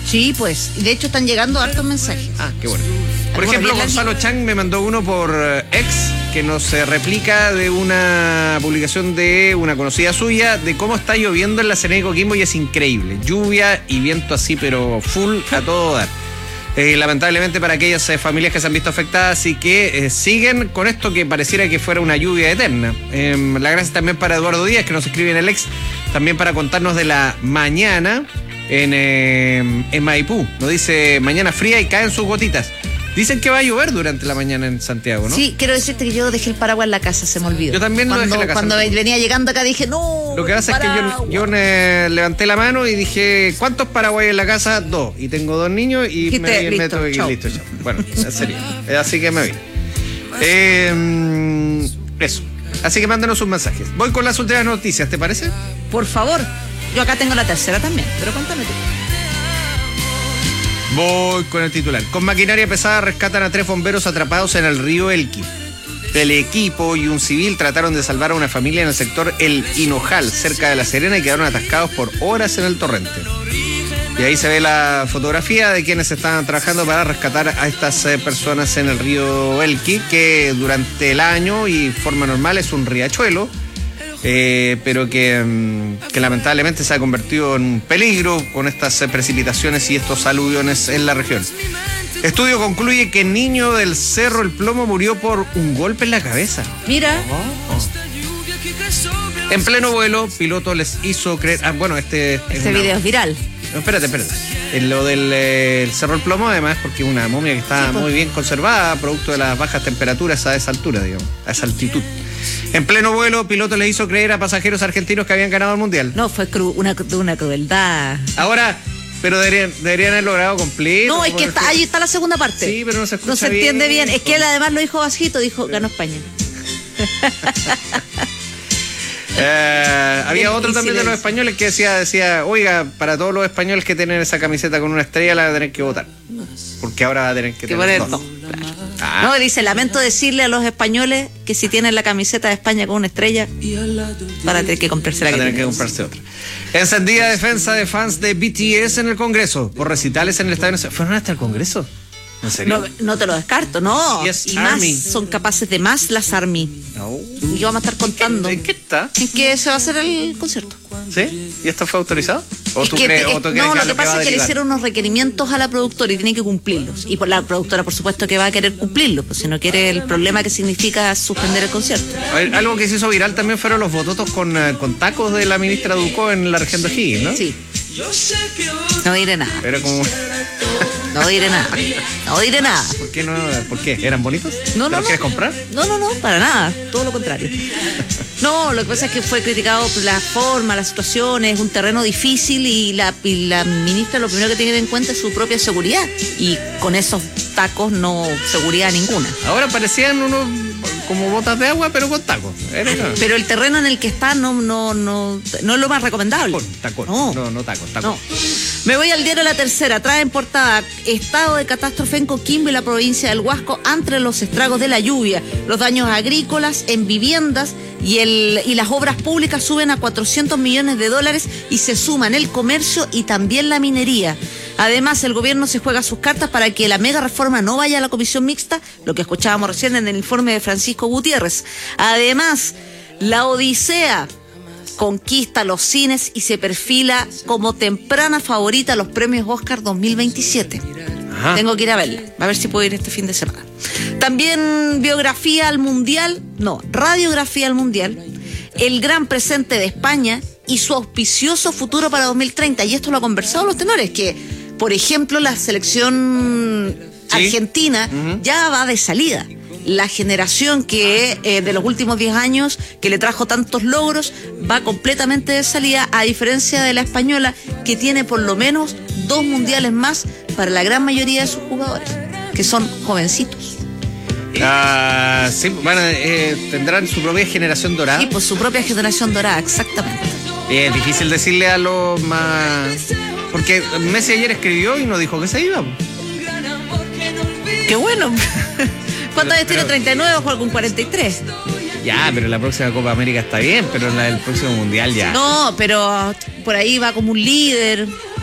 Sí, pues. De hecho, están llegando hartos mensajes. Ah, qué bueno. Por ejemplo, Gonzalo Chang me mandó uno por ex que nos replica de una publicación de una conocida suya de cómo está lloviendo en la Serena de Coquimbo y es increíble. Lluvia y viento así, pero full a todo dar. Lamentablemente para aquellas familias que se han visto afectadas y que siguen con esto que pareciera que fuera una lluvia eterna. La gracia también para Eduardo Díaz, que nos escribe en el ex, también para contarnos de la mañana en Maipú. Nos dice, mañana fría y caen sus gotitas. Dicen que va a llover durante la mañana en Santiago, ¿no? Sí, quiero decirte que yo dejé el paraguas en la casa, se me olvidó. Yo también lo dejé en la casa. Cuando venía llegando acá dije, no. Lo que pasa es que yo levanté la mano y dije, ¿cuántos paraguayos en la casa? 2. Y tengo 2 niños y me tuve que ir, listo, chao. Bueno, en serio. Así que me vi. Eso. Así que mándenos sus mensajes. Voy con las últimas noticias, ¿te parece? Por favor. Yo acá tengo la tercera también, pero cuéntame tú. Voy con el titular. Con maquinaria pesada rescatan a 3 bomberos atrapados en el río Elqui. El equipo y un civil trataron de salvar a una familia en el sector El Hinojal, cerca de La Serena, y quedaron atascados por horas en el torrente. Y ahí se ve la fotografía de quienes estaban trabajando para rescatar a estas personas en el río Elqui, que durante el año y forma normal es un riachuelo, pero que lamentablemente se ha convertido en un peligro con estas precipitaciones y estos aluviones en la región. Estudio concluye que niño del Cerro El Plomo murió por un golpe en la cabeza. Mira. En pleno vuelo, piloto les hizo creer... este video es viral. No, espérate. En lo del Cerro El Plomo, además, porque es una momia que está muy bien conservada, producto de las bajas temperaturas a esa altura, digamos, a esa altitud. En pleno vuelo, piloto le hizo creer a pasajeros argentinos que habían ganado el mundial. No, fue una crueldad. Ahora, pero deberían haber logrado cumplir. No, es que ahí está la segunda parte. Sí, pero no se escucha bien. No se entiende bien. Es que él además lo dijo bajito, dijo, ganó España. Había otro también de los españoles que decía, oiga, para todos los españoles que tienen esa camiseta con una estrella la van a tener que votar. Porque ahora va a tener que tener dos. No, dice, lamento decirle a los españoles que si tienen la camiseta de España con una estrella, van a tener que comprarse la que comprarse otra. Encendida defensa de fans de BTS en el Congreso por recitales en el Estadio Nacional. ¿Fueron hasta el Congreso? ¿En serio? No te lo descarto, no. Yes, y Army. Más son capaces de más las Army. No. Y vamos a estar contando. ¿En qué está? En que se va a hacer el concierto. ¿Sí? ¿Y esto fue autorizado? ¿O tú crees no, que lo que pasa es que le hicieron unos requerimientos a la productora y tiene que cumplirlos. Y por la productora, por supuesto, que va a querer cumplirlos, pues si no quiere el problema que significa suspender el concierto. A ver, algo que se hizo viral también fueron los bototos con tacos de la ministra Ducó en la región de O'Higgins, ¿no? Sí. No diré nada. Pero como... No diré nada. No diré nada. ¿Por qué no? ¿Por qué? ¿Eran bonitos? No. ¿Los quieres comprar? No, para nada. Todo lo contrario. No, lo que pasa es que fue criticado por la forma, las situaciones, es un terreno difícil y la ministra lo primero que tiene que tener en cuenta es su propia seguridad. Y con esos tacos no seguridad ninguna. Ahora parecían unos como botas de agua, pero con tacos. Pero el terreno en el que está no es lo más recomendable. Tacos. No tacos. No. Me voy al diario La Tercera. Trae en portada: estado de catástrofe en Coquimbo y la provincia del Huasco ante los estragos de la lluvia. Los daños agrícolas en viviendas y las obras públicas suben a $400 millones y se suman el comercio y también la minería. Además, el gobierno se juega sus cartas para que la mega reforma no vaya a la comisión mixta, lo que escuchábamos recién en el informe de Francisco Gutiérrez. Además, la Odisea conquista los cines y se perfila como temprana favorita a los premios Oscar 2027. Ajá. Tengo que ir a verla, a ver si puedo ir este fin de semana. También radiografía al Mundial, el gran presente de España y su auspicioso futuro para 2030. Y esto lo ha conversado los tenores, que, por ejemplo, la selección argentina ya va de salida. La generación que de los últimos 10 años, que le trajo tantos logros, va completamente de salida, a diferencia de la española, que tiene por lo menos 2 mundiales más para la gran mayoría de sus jugadores, que son jovencitos. Sí, tendrán su propia generación dorada. Sí, pues su propia generación dorada, exactamente. Es difícil decirle a los más... Porque Messi ayer escribió y no dijo que se iba. ¡Qué bueno! ¿Cuántos años tiene? 39 o juega con 43. Ya, pero la próxima Copa América está bien, pero la del próximo Mundial ya. No, pero por ahí va como un líder.